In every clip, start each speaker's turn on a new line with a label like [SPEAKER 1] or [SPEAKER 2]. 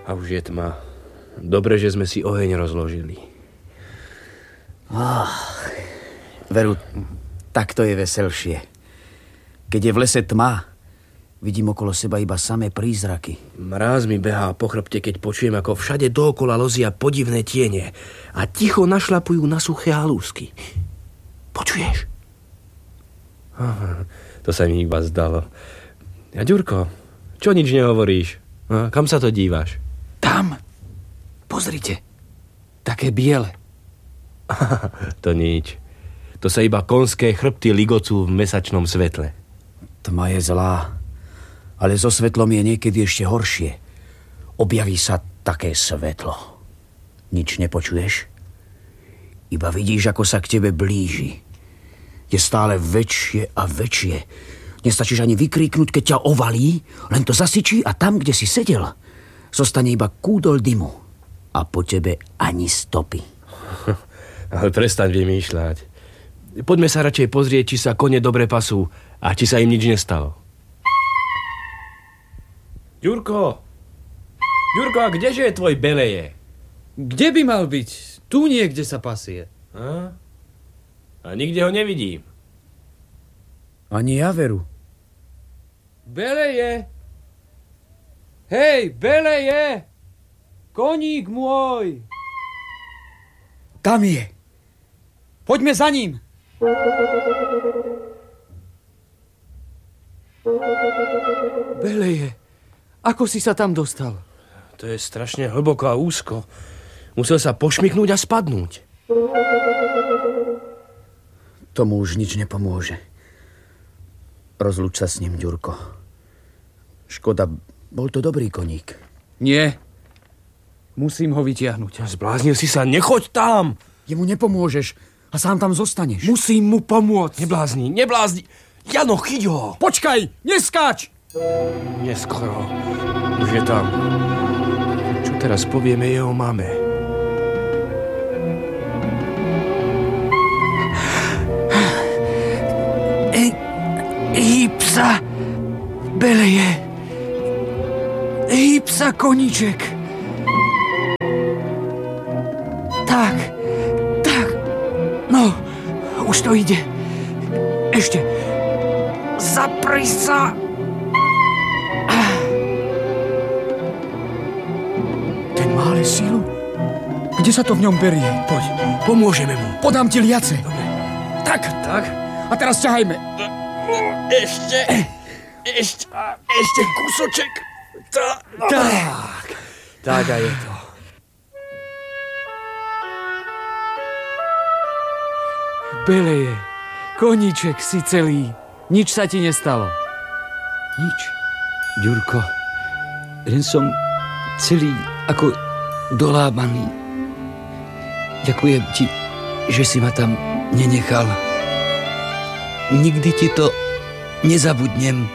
[SPEAKER 1] A už je tma. Dobre, že sme si oheň rozložili.
[SPEAKER 2] Veru, takto je veselšie. Keď je v lese tma, vidím okolo seba iba samé prízraky.
[SPEAKER 1] Mráz mi behá po chrbte, keď počujem, ako všade dookola lozia podivné tiene a ticho našlapujú na suché halúsky. Počuješ? Aha, to sa mi iba zdalo. A Ďurko, čo nič nehovoríš? A kam sa to díváš?
[SPEAKER 3] Tam. Pozrite. Také biele.
[SPEAKER 1] To nič. To sa iba konské chrbty ligocú v mesačnom svetle.
[SPEAKER 2] Tma je zlá, ale so svetlom je niekedy ešte horšie. Objaví sa také svetlo. Nič nepočuješ? Iba vidíš, ako sa k tebe blíži. Je stále väčšie a väčšie. Nestačíš ani vykríknuť, keď ťa ovalí, len to zasyčí a tam, kde si sedel, zostane iba kúdol dymu. A po tebe ani stopy.
[SPEAKER 1] Ale prestaň vymýšľať. Poďme sa radšej pozrieť, či sa kone dobre pasú a či sa im nič nestalo. Ďurko! Ďurko, a kdeže je tvoj beleje?
[SPEAKER 3] Kde by mal byť? Tu niekde sa pasie.
[SPEAKER 1] A nikde ho nevidím.
[SPEAKER 2] Ani ja, Veru.
[SPEAKER 3] Beleje! Hej, beleje! Koník môj! Tam je. Poďme za ním. Beleje, ako si sa tam dostal?
[SPEAKER 1] To je strašne hlboko a úzko. Musel sa pošmyknúť a spadnúť.
[SPEAKER 2] Tomu už nič nepomôže. Rozlúč sa s ním, Ďurko. Škoda, bol to dobrý koník.
[SPEAKER 3] Nie. Musím ho vytiahnuť.
[SPEAKER 1] Zbláznil si sa, nechoď tam!
[SPEAKER 2] Jemu nepomôžeš a sám tam zostaneš.
[SPEAKER 3] Musím mu pomôcť.
[SPEAKER 1] Neblázni. Jano, chyť ho!
[SPEAKER 3] Počkaj, neskáč!
[SPEAKER 1] Neskoro. Už je tam. Čo teraz povieme jeho mame?
[SPEAKER 3] Hýb sa, beleje. Hýb sa, koníček. Tak. No, už to ide. Ešte. Zapri sa.
[SPEAKER 2] Ten má ale sílu. Kde sa to v ňom berie?
[SPEAKER 1] Poď, pomôžeme mu.
[SPEAKER 2] Podám ti liace.
[SPEAKER 1] Dobre.
[SPEAKER 2] Tak. A teraz ťahajme.
[SPEAKER 1] Ešte kúsoček. Tak a je to.
[SPEAKER 3] Beleje, koníček, si celý. Nič sa ti nestalo.
[SPEAKER 4] Nič, Ďurko. Len som celý ako dolámaný. Ďakujem ti, že si ma tam nenechal. Nikdy ti to nezabudnem.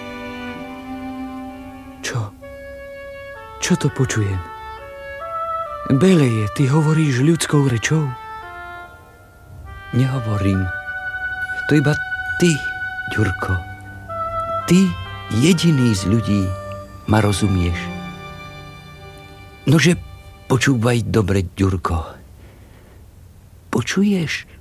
[SPEAKER 3] Čo to počujem? Beleje, ty hovoríš ľudskou rečou?
[SPEAKER 4] Nehovorím. To iba ty, Ďurko. Ty, jediný z ľudí, ma rozumieš. Nože počúvaj dobre, Ďurko. Počuješ,